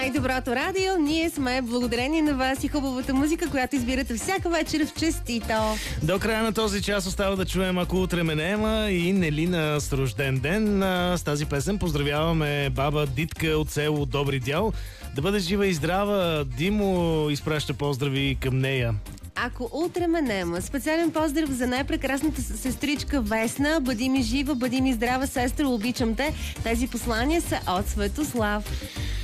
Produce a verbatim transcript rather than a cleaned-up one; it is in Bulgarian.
най-доброто радио. Ние сме благодарение на вас и хубавата музика, която избирате всяка вечер в Честито. До края на този час остава да чуем Ако утре ме нема и Нелина с рожден ден. С тази песен поздравяваме баба Дитка от село Добри дял. Да бъде жива и здрава. Димо изпраща поздрави към нея. Ако утре ме нема. Специален поздрав за най-прекрасната сестричка Весна. Бъди ми жива, бъди ми здрава, сестра, обичам те. Тези послания са от Светослав.